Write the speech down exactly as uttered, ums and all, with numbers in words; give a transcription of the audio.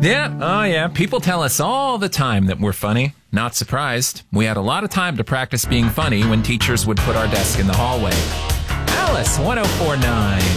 Yeah, oh yeah. People tell us all the time that we're funny. Not surprised. We had a lot of time to practice being funny when teachers would put our desk in the hallway. Alice, one oh four point nine.